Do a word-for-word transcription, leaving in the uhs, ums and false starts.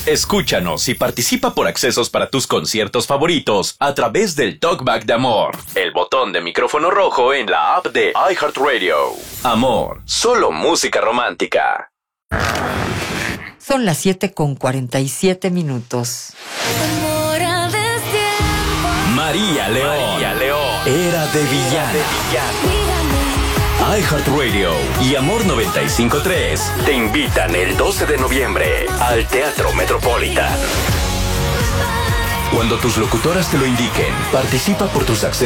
Escúchanos y participa por accesos para tus conciertos favoritos a través del Talkback de Amor, el botón de micrófono rojo en la app de iHeartRadio. Amor, solo música romántica. Son las siete con cuarenta y siete minutos. María León. María León. Era de villana. iHeartRadio y Amor noventa y cinco punto tres te invitan el doce de noviembre al Teatro Metropolitan. Cuando tus locutoras te lo indiquen, participa por tus accesos